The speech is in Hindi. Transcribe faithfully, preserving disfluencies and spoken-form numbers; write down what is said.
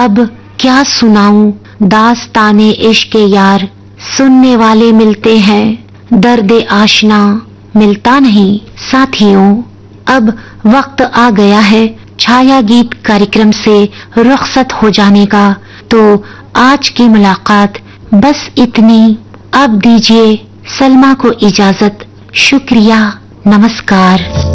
अब क्या सुनाऊं दास्ताने इश्क यार, सुनने वाले मिलते हैं, दर्द आशना मिलता नहीं। साथियों, अब वक्त आ गया है छाया गीत कार्यक्रम से रुखसत हो जाने का। तो आज की मुलाकात बस इतनी। अब दीजिए सलमा को इजाजत। शुक्रिया, नमस्कार।